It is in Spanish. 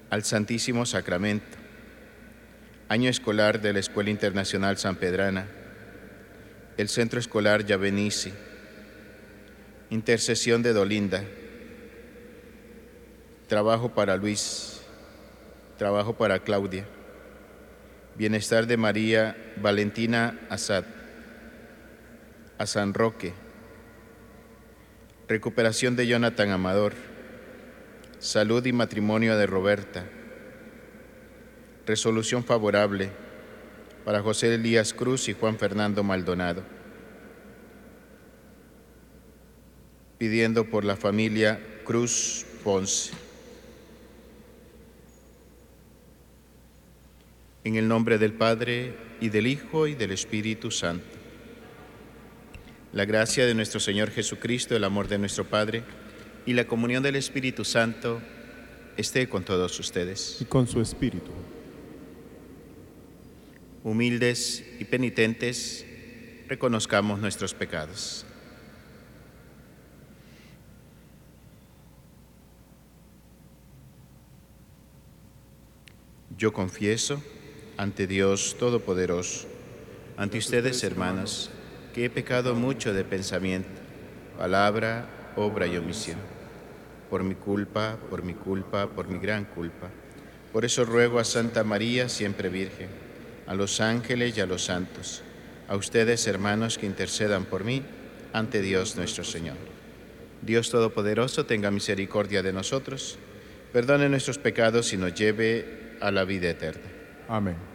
al Santísimo Sacramento, año escolar de la Escuela Internacional San Pedrana, el Centro Escolar Yavenici, intercesión de Dolinda, trabajo para Luis, trabajo para Claudia, bienestar de María Valentina Azad, a San Roque, recuperación de Jonathan Amador, salud y matrimonio de Roberta, resolución favorable para José Elías Cruz y Juan Fernando Maldonado, pidiendo por la familia Cruz Ponce. En el nombre del Padre, y del Hijo, y del Espíritu Santo. La gracia de nuestro Señor Jesucristo, el amor de nuestro Padre, y la comunión del Espíritu Santo esté con todos ustedes. Y con su espíritu. Humildes y penitentes, reconozcamos nuestros pecados. Yo confieso ante Dios Todopoderoso, ante ustedes, hermanos, que he pecado mucho de pensamiento, palabra, obra y omisión. Por mi culpa, por mi gran culpa. Por eso ruego a Santa María, siempre Virgen, a los ángeles y a los santos, a ustedes, hermanos, que intercedan por mí ante Dios nuestro Señor. Dios Todopoderoso, tenga misericordia de nosotros, perdone nuestros pecados y nos lleve a la vida eterna. Amén.